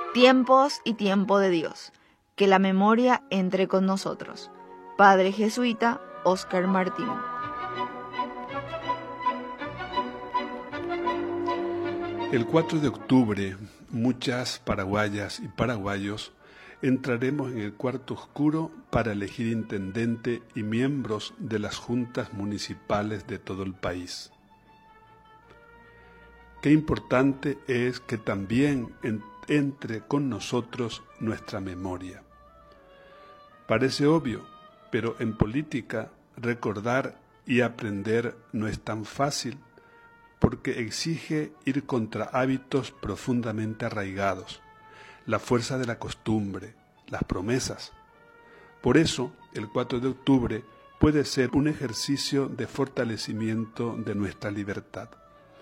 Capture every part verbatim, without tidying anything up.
Tiempos y tiempo de Dios. Que la memoria entre con nosotros. Padre Jesuita Óscar Martín. El cuatro de octubre, muchas paraguayas y paraguayos entraremos en el cuarto oscuro para elegir intendente y miembros de las juntas municipales de todo el país. Qué importante es que también en, entre con nosotros nuestra memoria. Parece obvio, pero en política recordar y aprender no es tan fácil porque exige ir contra hábitos profundamente arraigados, la fuerza de la costumbre, las promesas. Por eso, el cuatro de octubre puede ser un ejercicio de fortalecimiento de nuestra libertad.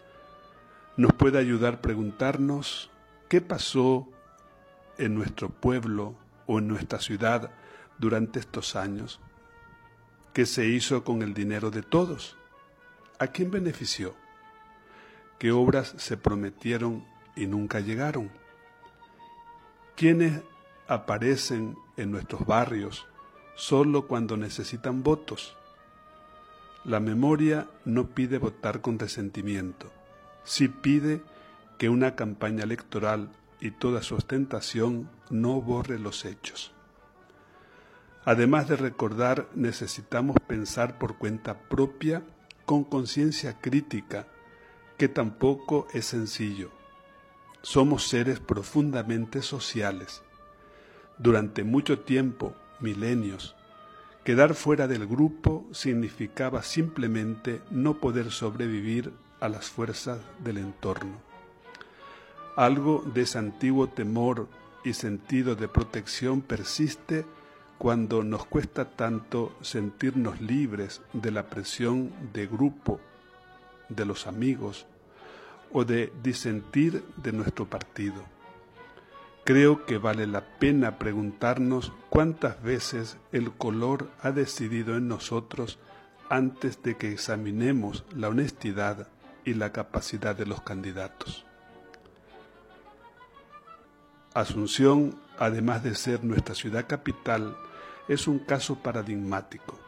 Nos puede ayudar a preguntarnos qué pasó en nuestro pueblo o en nuestra ciudad durante estos años, qué se hizo con el dinero de todos, a quién benefició, qué obras se prometieron y nunca llegaron, quiénes aparecen en nuestros barrios solo cuando necesitan votos. La memoria no pide votar con resentimiento, sí pide que una campaña electoral y toda su ostentación no borre los hechos. Además de recordar, necesitamos pensar por cuenta propia, con conciencia crítica, que tampoco es sencillo. Somos seres profundamente sociales. Durante mucho tiempo, milenios, quedar fuera del grupo significaba simplemente no poder sobrevivir a las fuerzas del entorno. Algo de ese antiguo temor y sentido de protección persiste cuando nos cuesta tanto sentirnos libres de la presión de grupo, de los amigos o de disentir de nuestro partido. Creo que vale la pena preguntarnos cuántas veces el color ha decidido en nosotros antes de que examinemos la honestidad y la capacidad de los candidatos. Asunción, además de ser nuestra ciudad capital, es un caso paradigmático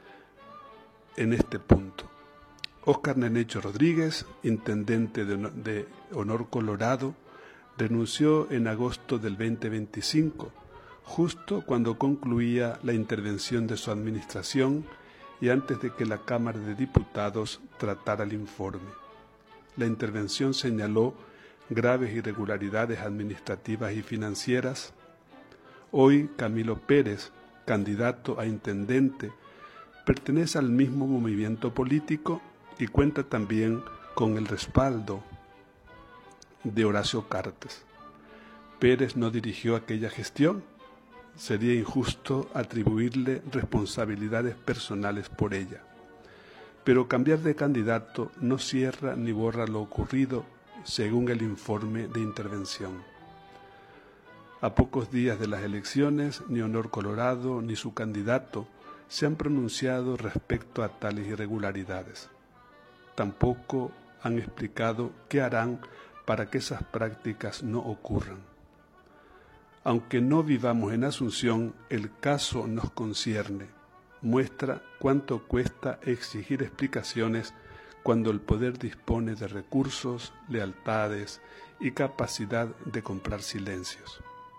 en este punto. Óscar Nenecho Rodríguez, intendente de, de Honor Colorado, renunció en agosto del veinte veinticinco, justo cuando concluía la intervención de su administración y antes de que la Cámara de Diputados tratara el informe. La intervención señaló graves irregularidades administrativas y financieras. Hoy Camilo Pérez, candidato a intendente, pertenece al mismo movimiento político y cuenta también con el respaldo de Horacio Cartes. Pérez no dirigió aquella gestión. Sería injusto atribuirle responsabilidades personales por ella. Pero cambiar de candidato no cierra ni borra lo ocurrido según el informe de intervención. A pocos días de las elecciones, ni Honor Colorado ni su candidato se han pronunciado respecto a tales irregularidades. Tampoco han explicado qué harán para que esas prácticas no ocurran. Aunque no vivamos en Asunción, el caso nos concierne. Muestra cuánto cuesta exigir explicaciones cuando el poder dispone de recursos, lealtades y capacidad de comprar silencios.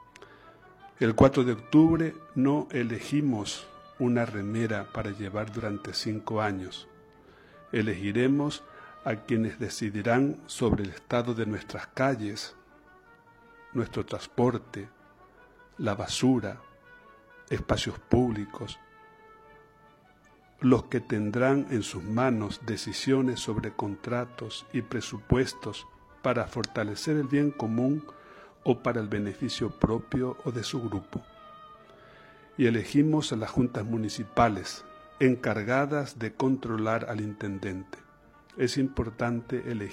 El cuatro de octubre no elegimos una remera para llevar durante cinco años. Elegiremos a quienes decidirán sobre el estado de nuestras calles, nuestro transporte, la basura, espacios públicos, los que tendrán en sus manos decisiones sobre contratos y presupuestos para fortalecer el bien común o para el beneficio propio o de su grupo. Y elegimos a las juntas municipales encargadas de controlar al intendente. Es importante elegir